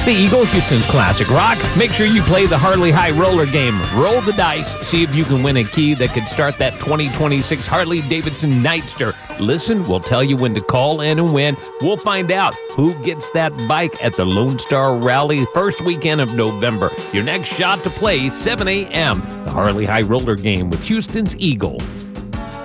The Eagle, Houston's classic rock. Make sure you play the Harley High Roller game. Roll the dice. See if you can win a key that could start that 2026 Harley-Davidson Nightster. Listen, we'll tell you when to call in and win. We'll find out who gets that bike at the Lone Star Rally first weekend of November. Your next shot to play, 7 a.m. The Harley High Roller game with Houston's Eagle.